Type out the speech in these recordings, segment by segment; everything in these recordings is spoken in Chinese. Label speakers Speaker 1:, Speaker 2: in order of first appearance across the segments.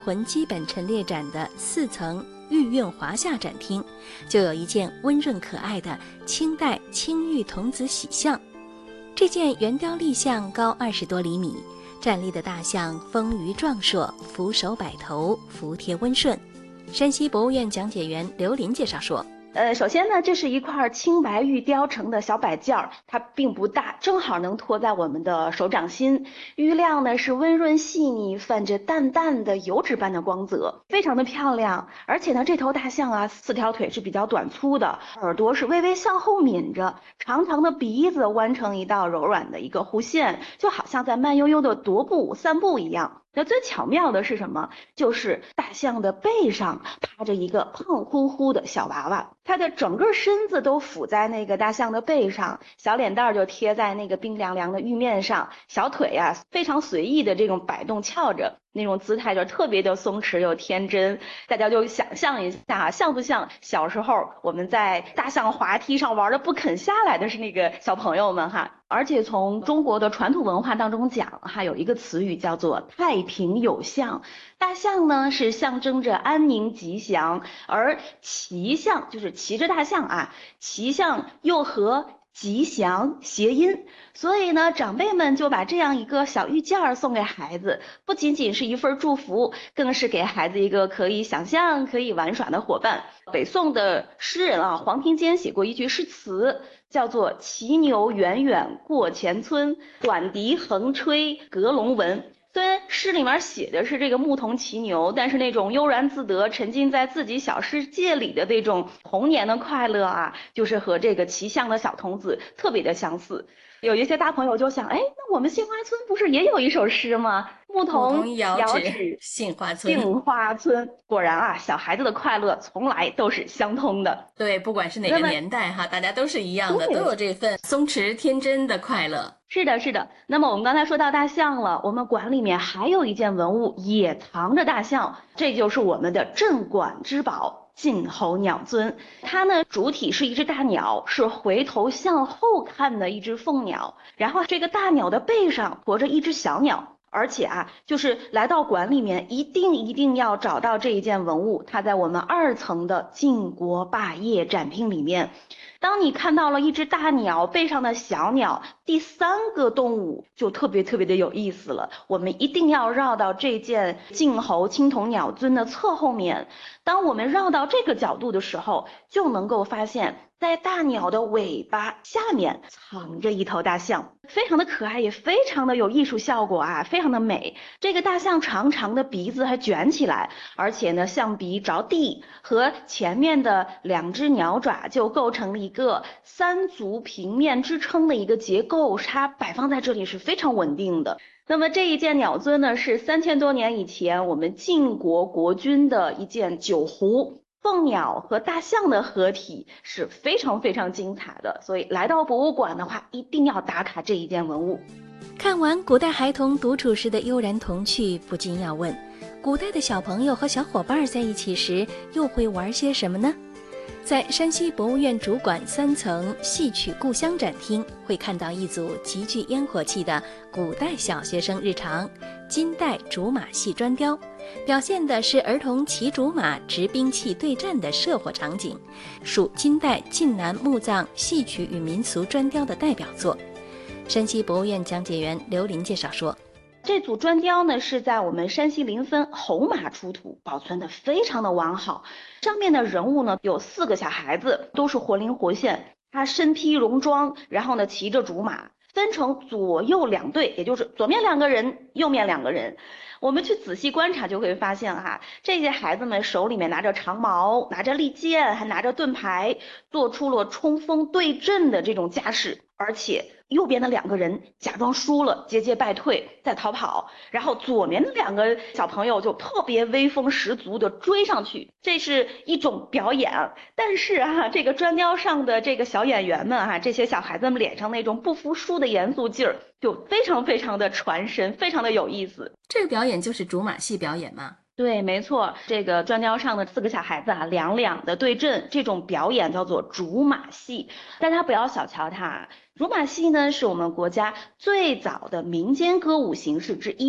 Speaker 1: 魂基本陈列展的4层御韵华夏展厅，就有一件温润可爱的清代青玉童子喜像。这件圆雕立像高20多厘米，站立的大象丰腴壮硕，俯首摆头，服帖温顺。山西博物院讲解员刘林介绍说，
Speaker 2: 首先呢，这是一块青白玉雕成的小摆件儿，它并不大，正好能托在我们的手掌心。玉料呢是温润细腻，泛着淡淡的油脂般的光泽，非常的漂亮。而且呢，这头大象啊，4条腿是比较短粗的，耳朵是微微向后抿着，长长的鼻子弯成一道柔软的一个弧线，就好像在慢悠悠的踱步散步一样。那最巧妙的是什么？就是大象的背上趴着一个胖乎乎的小娃娃，它的整个身子都俯在那个大象的背上，小脸蛋就贴在那个冰凉凉的玉面上，小腿啊非常随意的这种摆动翘着，那种姿态就特别的松弛又天真。大家就想象一下，像不像小时候我们在大象滑梯上玩的不肯下来的是那个小朋友们哈？而且从中国的传统文化当中讲，还有一个词语叫做太平有象。大象呢是象征着安宁吉祥，而骑象就是骑着大象啊，骑象又和吉祥谐音，所以呢，长辈们就把这样一个小玉件送给孩子，不仅仅是一份祝福，更是给孩子一个可以想象、可以玩耍的伙伴。北宋的诗人啊，黄庭坚写过一句诗词，叫做骑牛远远过前村，短笛横吹阁龙闻。虽然诗里面写的是这个牧童骑牛，但是那种悠然自得、沉浸在自己小世界里的那种童年的快乐啊，就是和这个骑象的小童子特别的相似。有一些大朋友就想，哎，那我们杏花村不是也有一首诗吗？牧童
Speaker 1: 遥
Speaker 2: 指
Speaker 1: 杏花村。
Speaker 2: 杏花村，果然啊，小孩子的快乐从来都是相通的。
Speaker 1: 对，不管是哪个年代哈，大家都是一样的，都有这份松弛天真的快乐。
Speaker 2: 是的，是的。那么我们刚才说到大象了，我们馆里面还有一件文物也藏着大象，这就是我们的镇馆之宝晋侯鸟尊。它呢主体是一只大鸟，是回头向后看的一只凤鸟，然后这个大鸟的背上驮着一只小鸟。而且啊，就是来到馆里面，一定要找到这一件文物，它在我们2层的晋国霸业展厅里面。当你看到了一只大鸟背上的小鸟，第3个动物就特别的有意思了。我们一定要绕到这件晋侯青铜鸟尊的侧后面。当我们绕到这个角度的时候，就能够发现在大鸟的尾巴下面藏着一头大象，非常的可爱，也非常的有艺术效果啊，非常的美。这个大象长长的鼻子还卷起来，而且呢象鼻着地，和前面的2只鸟爪就构成了一个3足平面支撑的一个结构，它摆放在这里是非常稳定的。那么这一件鸟尊呢，是3000多年以前我们晋国国君的一件酒壶，凤鸟和大象的合体是非常精彩的，所以来到博物馆的话，一定要打卡这一件文物。
Speaker 1: 看完古代孩童独处时的悠然童趣，不禁要问，古代的小朋友和小伙伴在一起时又会玩些什么呢？在山西博物院主馆3层戏曲故乡展厅，会看到一组极具烟火气的古代小学生日常金代竹马戏砖雕，表现的是儿童骑竹马执兵器对战的射火场景，属金代晋南墓葬戏曲与民俗砖雕的代表作。山西博物院讲解员刘林介绍说，
Speaker 2: 这组砖雕呢是在我们山西临汾侯马出土，保存的非常的完好。上面的人物呢有4个小孩子，都是活灵活现，他身披戎装，然后呢骑着竹马，分成左右2队，也就是左面2个人，右面2个人。我们去仔细观察就会发现哈，这些孩子们手里面拿着长矛，拿着利剑，还拿着盾牌，做出了冲锋对阵的这种架势。而且右边的2个人假装输了，节节败退，在逃跑，然后左面的2个小朋友就特别威风十足的追上去，这是一种表演。但是啊，这个砖雕上的这个小演员们啊，这些小孩子们脸上那种不服输的严肃劲儿，就非常的传神，非常的有意思。
Speaker 1: 这个表演就是竹马戏表演吗？
Speaker 2: 对，没错，这个砖雕上的4个小孩子啊，两两的对阵，这种表演叫做竹马戏。大家不要小瞧它，竹马戏呢是我们国家最早的民间歌舞形式之一。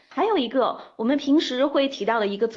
Speaker 2: 还有一个我们平时会提到的一个